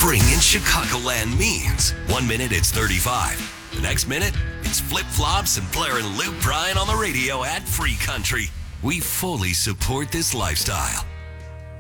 spring in Chicagoland means. 1 minute it's 35. The next minute, it's flip-flops and blaring Luke Bryan on the radio at Free Country. We fully support this lifestyle.